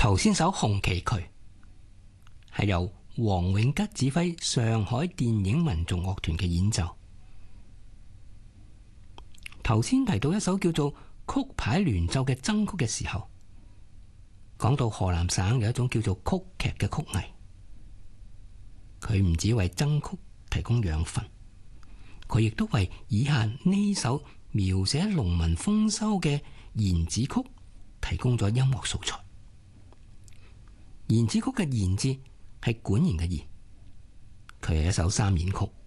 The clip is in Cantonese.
頭先首紅旗渠係由黃永吉指揮上海電影民族樂團嘅演奏。頭先提到一首叫做曲牌聯奏嘅箏曲嘅時候，講到河南省有一種叫做曲劇嘅曲藝，佢唔止為箏曲提供養分，佢亦都為以下呢首描寫農民豐收嘅言子曲提供咗音樂素材。言子曲嘅言字係管弦嘅弦，佢係一首三言曲。